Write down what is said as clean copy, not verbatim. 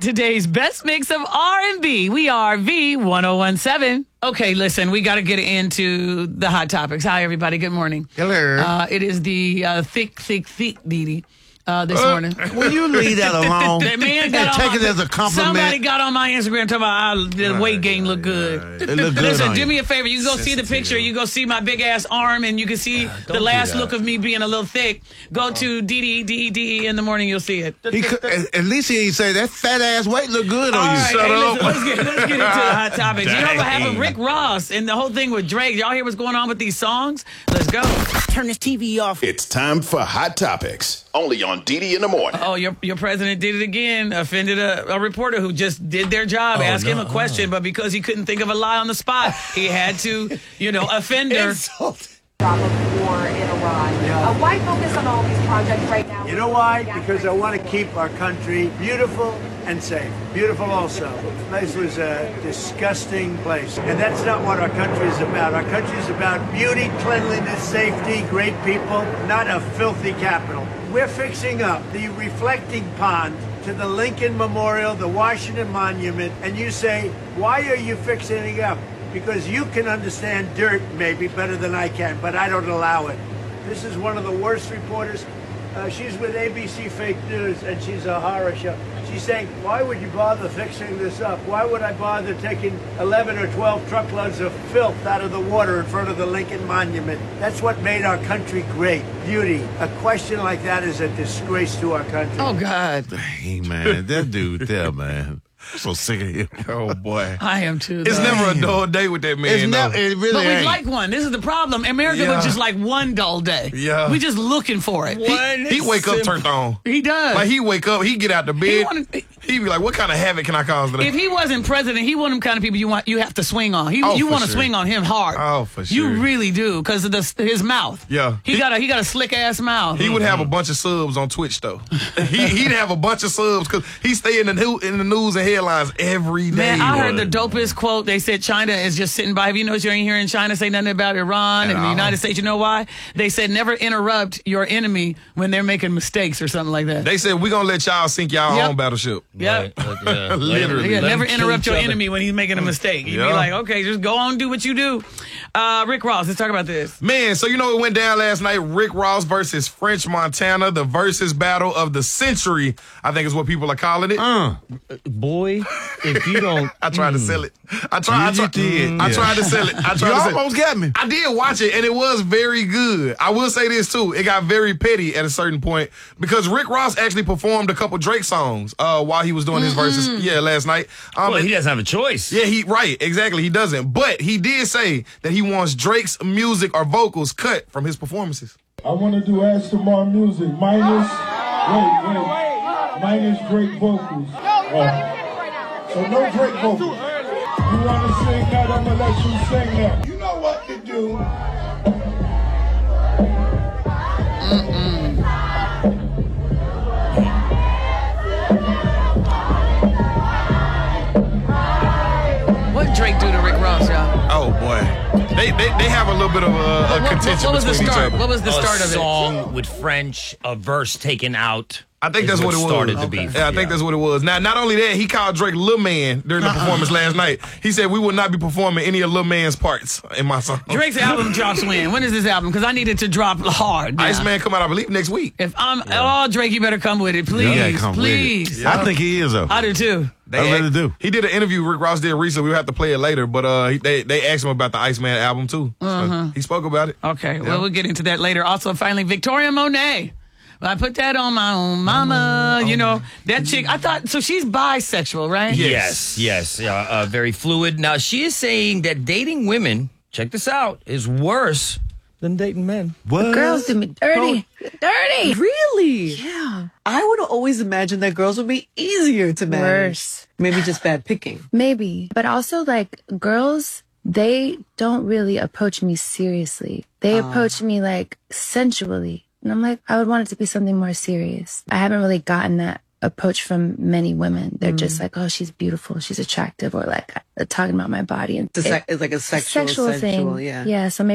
today's best mix of R&B. We are V1017. Okay, listen, we got to get into the hot topics. Hi, everybody. Good morning. Hello. It is the thick Didi. This morning. Will you leave that alone? That man got and take on it as a compliment. Somebody got on my Instagram talking about the weight gain look good. It look good. Listen, on do you. me a favor. You go see the picture. You go see my big ass arm, and you can see the last look of me being a little thick. Go to DDE in the morning. You'll see it. At least he ain't say that fat ass weight look good on All you. right, Shut hey, up. listen, let's get into the hot topics. You know what Dang. happened? Rick Ross and the whole thing with Drake. Y'all hear what's going on with these songs? Let's go. Turn this TV off. It's time for Hot Topics, only on DD in the morning. Oh, your president did it again. Offended a reporter who just did their job. Asked him a question, but because he couldn't think of a lie on the spot, he had to, offend her. Drop of war in Iran. Why focus on all these projects right now? You know why? Because I want to keep our country beautiful and safe. Beautiful also. This place was a disgusting place. And that's not what our country is about. Our country is about beauty, cleanliness, safety, great people, not a filthy capital. We're fixing up the reflecting pond to the Lincoln Memorial, the Washington Monument, and you say, why are you fixing it up? Because you can understand dirt maybe better than I can, but I don't allow it. This is one of the worst reporters. She's with ABC Fake News, and she's a horror show. She's saying, why would you bother fixing this up? Why would I bother taking 11 or 12 truckloads of filth out of the water in front of the Lincoln Monument? That's what made our country great. Beauty. A question like that is a disgrace to our country. Oh, God. Hey, man. That dude there, man. I'm so sick of him. Oh, boy. I am too. It's though. never a dull day with that man. It really But we'd ain't. like one. This is the problem. America Yeah. looks just like one dull day. Yeah. We just looking for it. He wake up turned on. He does. Like he wake up, he get out the bed. He be like, what kind of havoc can I cause today? If he wasn't president, he one of them kind of people you have to swing on. Oh, You for want to sure. swing on him hard. Oh, for You sure. really do because of his mouth. Yeah. He got a slick ass mouth. He would have a bunch of subs on Twitch though. He'd have a bunch of subs because he stay in the news and headlines every day. Man, I heard the dopest quote. They said China is just sitting by. Have you noticed you ain't hearing China say nothing about Iran and the United States? You know why? They said never interrupt your enemy when they're making mistakes or something like that. They said we gonna let y'all sink y'all Yep. own battleship. Yep. Literally. Yeah, never Let 'em kill interrupt each your other. enemy when he's making a mistake. You'd be Yeah. like, okay, just go on, do what you do. Rick Ross, let's talk about this. Man, so you know what went down last night? Rick Ross versus French Montana, the versus battle of the century, I think is what people are calling it. Boy, if you don't... I tried to sell it. I tried to sell it. You almost got me. I did watch it, and it was very good. I will say this, too. It got very petty at a certain point because Rick Ross actually performed a couple Drake songs while he was doing his verses last night. Well, he doesn't have a choice. Yeah, right, exactly. He doesn't. But he did say that he wants Drake's music or vocals cut from his performances. I want to do Aston Martin music minus Drake vocals. So no Drake vocals. You want to sing that? I'm going to let you sing that. You know what to do. What Drake do to Rick Ross, y'all? Oh, boy. They have a little bit of a contention What was the between each start? other. What was the start of it? Song with French, a verse taken out. I think that's what it was. Started to be. Yeah, I think that's what it was. Now, not only that, he called Drake Lil Man during the performance last night. He said we will not be performing any of Lil Man's parts in my song. Drake's album drops when? When is this album? Because I need it to drop hard. now. Iceman come out, I believe, next week. If I'm, Drake, you better come with it, please, Yeah, come with please. it. I think he is, though. I do too. I really do. He did an interview Rick Ross did recently. We'll have to play it later, but they asked him about the Iceman album too. So he spoke about it. Okay, well, we'll get into that later. Also, finally, Victoria Monet. Well, I put that on my own mama. You know, that chick, I thought, so she's bisexual, right? Yes. Very fluid. Now, she is saying that dating women, check this out, is worse than dating men. What? Girls do me dirty. Dirty. Really? Yeah. I would always imagine that girls would be easier to manage. Worse. Maybe just bad picking. Maybe. But also, like, girls, they don't really approach me seriously. They approach me, like, sensually. And I'm like, I would want it to be something more serious. I haven't really gotten that approach from many women. They're just like, oh, she's beautiful, she's attractive, or like talking about my body. And It's like a sexual thing. yeah. Yeah, so maybe